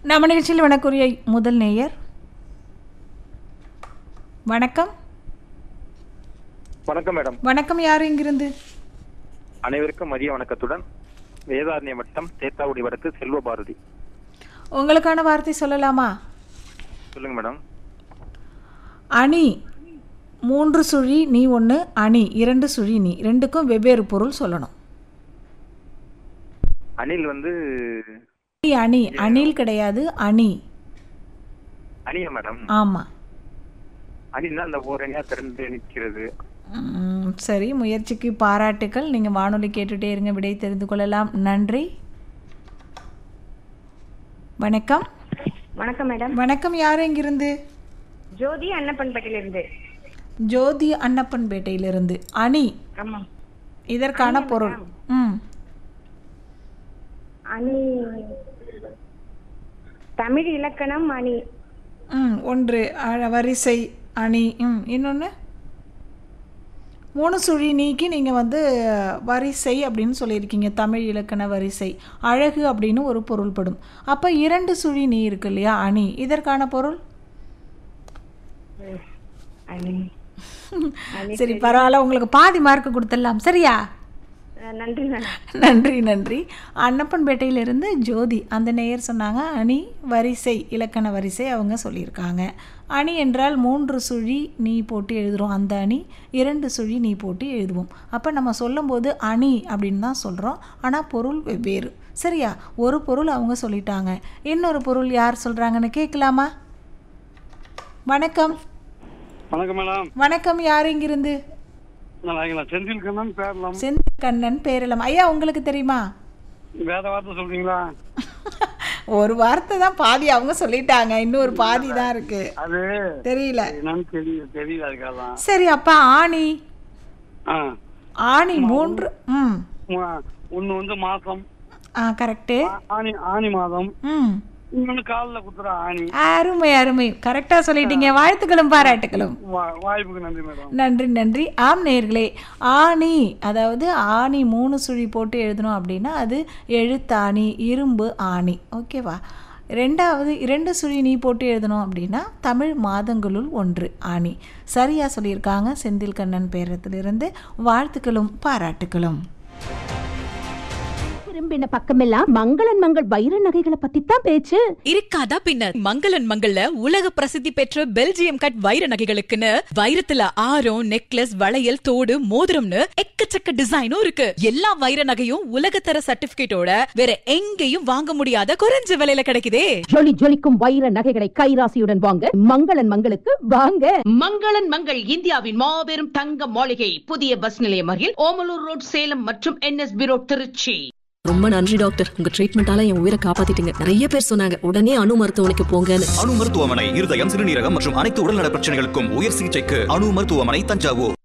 நம்ம நிகழ்ச்சியில் வணக்குரிய முதல் நேயர். வணக்கம். வணக்கம் மேடம். வணக்கம். யார் இங்கிருந்து? அனைவருக்கும் மதிய வணக்கத்துடன் வேதாரண்ய வட்டம் தேத்தாவுடி வடக்கு செல்வ பாரதி. உங்களுக்கான வார்த்தை சொல்லலாமா? சொல்லுங்க மேடம். அணி 3 சுழி நீ 1, அணி 2 சுழி நீ, ரெண்டுக்கும் வெவ்வேறு பொருள் சொல்லணும். அணில் வந்து அணி, அணில் கிடையாது, அணி. அணியா மேடம்? ஆமா. அணின்னா அந்த ஓரணியா திறந்து நிற்கிறது. சரி, முயற்சிக்கு பாராட்டுக்கள். நீங்க வானொலி கேட்டுட்டே இருங்க, விடை தெரிந்து கொள்ளலாம். நன்றி. வணக்கம். வணக்கம் மேடம். வணக்கம். யார் எங்கிருந்து? ஜோதி அன்னப்பன்பேட்டையிலிருந்து. ஜோதி அன்னப்பன்பேட்டையிலிருந்து. அணி. ஆமா. இதற்கான பொருள். அணி தமிழ் இலக்கணம் அணி. ஒன்று வரிசை அணி. இன்னொன்று 3 சுழி நீக்கி நீங்கள் வந்து வரிசை அப்படின்னு சொல்லியிருக்கீங்க. தமிழ் இலக்கண வரிசை. அழகு அப்படின்னு ஒரு பொருள்படும். அப்போ 2 சுழி நீ இருக்கு இல்லையா, அணி. இதற்கான பொருள் சரி, பரவாயில்ல, உங்களுக்கு பாதி மார்க் கொடுத்துடலாம். சரியா? நன்றி நன்றி. நன்றி. அன்னப்பன்பேட்டையிலிருந்து ஜோதி அந்த நேயர் சொன்னாங்க அணி வரிசை, இலக்கண வரிசை அவங்க சொல்லியிருக்காங்க. அணி என்றால் 3 சுழி நீ போட்டு எழுதுகிறோம், அந்த அணி 2 சுழி நீ போட்டு எழுதுவோம். அப்போ நம்ம சொல்லும்போது அணி அப்படின்னு தான் சொல்கிறோம், ஆனால் பொருள் வெவ்வேறு. சரியா? ஒரு பொருள் அவங்க சொல்லிட்டாங்க, இன்னொரு பொருள் யார் சொல்கிறாங்கன்னு கேட்கலாமா? வணக்கம். வணக்கம் மேடம். வணக்கம். யார் இங்கிருந்து? செந்தில் கண்ணன் பேரலாம். செந்தில் கண்ணன் பேரலாம். ஐயா, உங்களுக்கு தெரியுமா? வேற வார்த்தை சொல்றீங்களா? ஒரு வார்த்தை தான், பாதி அவங்க சொல்லிட்டாங்க, இன்னொரு பாதி தான் இருக்கு. அது தெரியல. தெரியல அதுக்காக. சரி, அப்ப ஆணி. ஆணி 3. ஒண்ணு வந்து மாசம். கரெக்ட். ஆணி மாதம். இன்னொன்னு காலில் குத்துற ஆணி. அருமை அருமை, கரெக்டா சொல்லிட்டீங்க. வாழ்த்துக்களும் பாராட்டுகளும். வாய்ப்புக்கு நன்றி மேடம். நன்றி நன்றி. ஆம் நேயர்களே, ஆணி அதாவது ஆணி 3 சுழி போட்டு எழுதணும் அப்படின்னா அது எழுத்தாணி, இரும்பு ஆணி. ஓகேவா? ரெண்டாவது 2 சுழி நீ போட்டு எழுதணும் அப்படின்னா தமிழ் மாதங்களுள் ஒன்று ஆணி. சரியா சொல்லியிருக்காங்க செந்தில் கண்ணன் பேரத்திலிருந்து. வாழ்த்துக்களும் பாராட்டுகளும். திரும்பின பக்கமெல்லாம் மங்களன் மங்கள் வைர நகைகளை பத்தி தான் பேச்சு. இருக்காதா பின்ன? மங்களன் மங்கள்ல உலக பிரசித்தி பெற்ற பெல்ஜியம் கட் வைர நகைகளுக்குன்னு வைரத்துல ஆரம், நெக்லஸ், வளையல், தோடு, மோதிரம்னு எக்கச்சக்க டிசைனும் இருக்கு. எல்லா வைர நகையும் உலகத்தர சர்டிபிகேட்டோட வேற எங்கேயும் வாங்க முடியாத குறைஞ்ச விலையில கிடைக்குதே. ஜொலி ஜொலிக்கும் வைர நகைகளை கைராசியுடன் வாங்க மங்களன் மங்களுக்கு வாங்க. மங்களன் மங்கள் இந்தியாவின் மாபெரும் தங்க மாளிகை, புதிய பஸ் நிலையம் அருகில் ஓமலூர் ரோட், சேலம் மற்றும் NSB ரோட், திருச்சி. ரொம்ப நன்றி டாக்டர், உங்க ட்ரீட்மெண்டால என் உயிரை காப்பாத்திட்டீங்க. நிறைய பேர் சொன்னாங்க உடனே அணு மருத்துவமனைக்கு போங்கன்னு. அணு மருத்துவமனை இருதயம், சிறுநீரகம் மற்றும் அனைத்து உடல்நல பிரச்சனைகளுக்கும் உயர் சிகிச்சைக்கு அணு மருத்துவமனை, தஞ்சாவூர்.